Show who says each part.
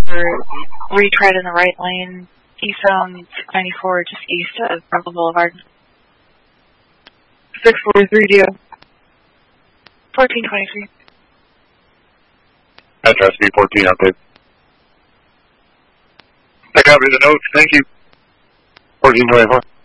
Speaker 1: retread in the right lane, eastbound 94, just east of Brooklyn Boulevard. 643 DO. 1423.
Speaker 2: Address B14 update. I copy the notes, thank you. 1424.